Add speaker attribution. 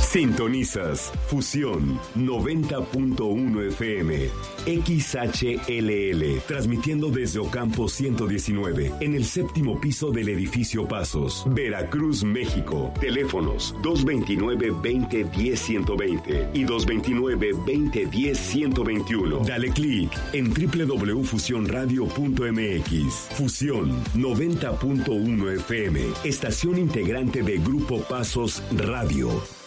Speaker 1: Sintonizas Fusión 90.1 FM XHLL, transmitiendo desde Ocampo 119 en el séptimo piso del edificio Pasos, Veracruz, México. Teléfonos 229-2010-120 y 229-2010-121. Dale clic en www.fusionradio.mx. Fusión 90.1 FM, estación integrante de Grupo Pasos Radio.